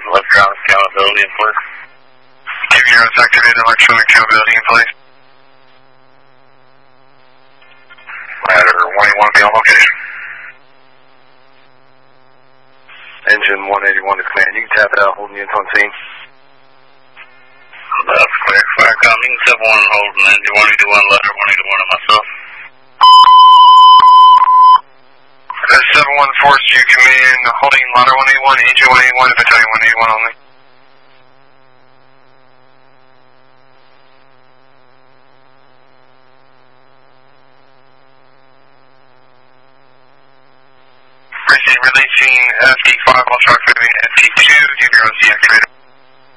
Left ground accountability in place. Give your activated electronic accountability in place. Ladder 181 be on location. Engine 181 to command. You can tap it out, holding units on scene. That's clear. Fire coming. 71 holding engine 181, ladder 181 on myself. That's 71 Force, you command, holding ladder 181, engine 181, battalion 181 only. Releasing ST5 while track moving ST2, give your OC activated.